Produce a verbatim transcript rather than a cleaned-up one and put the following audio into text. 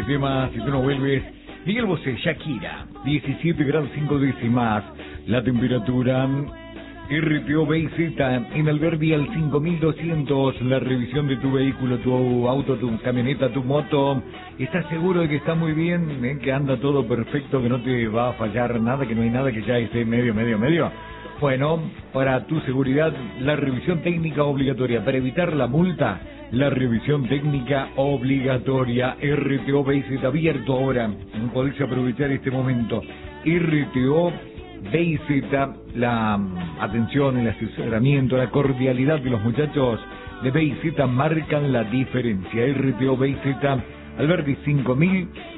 temas, si tú no vuelves. Miguel Bosé, Shakira, diecisiete grados cinco décimas. La temperatura. R T O B I Z en Alberdi al cinco mil doscientos. La revisión de tu vehículo, tu auto, tu camioneta, tu moto. ¿Estás seguro de que está muy bien, eh? Que anda todo perfecto, que no te va a fallar nada, que no hay nada que ya esté medio, medio, medio? Bueno, para tu seguridad, la revisión técnica obligatoria. Para evitar la multa, la revisión técnica obligatoria. R T O B I Z abierto ahora. Podéis aprovechar este momento. R T O B I Z, la atención, el asesoramiento, la cordialidad de los muchachos de B I Z marcan la diferencia. R T O B I Z, Alberdi cinco mil